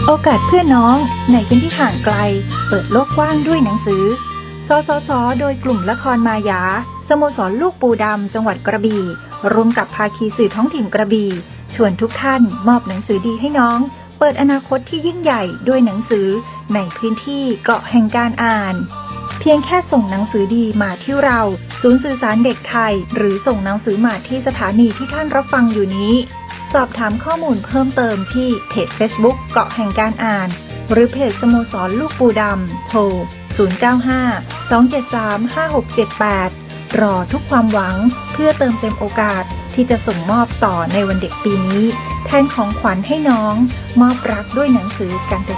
โอกาสเพื่อน้องในพื้นที่ห่างไกลเปิดโลกกว้างด้วยหนังสือสสส.โดยกลุ่มละครมายาสโมสรลูกปูดำจังหวัดกระบี่ร่วมกับภาคีสื่อท้องถิ่นกระบี่ชวนทุกท่านมอบหนังสือดีให้น้องเปิดอนาคตที่ยิ่งใหญ่ด้วยหนังสือในพื้นที่เกาะแห่งการอ่านเพียงแค่ส่งหนังสือดีมาที่เราศูนย์สื่อสารเด็กไทยหรือส่งหนังสือมาที่สถานีที่ท่านรับฟังอยู่นี้สอบถามข้อมูลเพิ่มเติมที่เพจ Facebook เกาะแห่งการอ่านหรือเพจสโมสรลูกปูดำโทร 095-273-5678 รอทุกความหวังเพื่อเติมเต็มโอกาสที่จะส่งมอบต่อในวันเด็กปีนี้แทนของขวัญให้น้องมอบรักด้วยหนังสือกัน